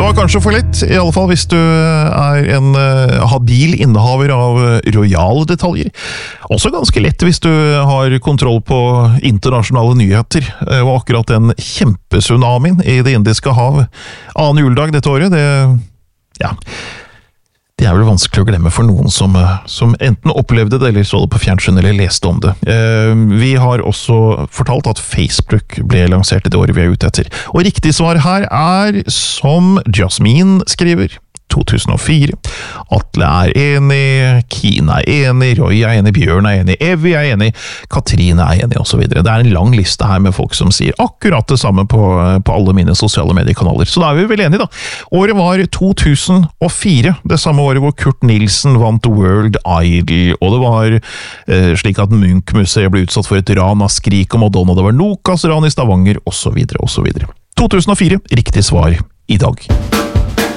var kanskje for lett, i alle fall hvis du en habil innehaver av royale detaljer. Også ganske lett hvis du har kontroll på internasjonale nyheter. Og akkurat den kjempetsunamien i det indiske hav annen juledag dette året, det vel vanskelig å glemme for noen som enten opplevde det, eller så det på fjernsyn, eller leste om det. Vi har også fortalt at Facebook ble lansert i det året vi ute etter. Og riktig svar her som Jasmine skriver, 2004. Atle enig, Kina enig, Roy enig, Bjørn enig, Evy enig, Katrine enig, og så videre. Det en lang liste her med folk som sier akkurat det samme på alle mine sosiale mediekanaler. Så da vi vel enige da. Året var 2004, det samme året hvor Kurt Nilsen vant World Idol, og det var slik at Munch-museet ble utsatt for et ran av Skrik og Madonna, det var Nokas ran i Stavanger, og så videre, og så videre. 2004, riktig svar i dag.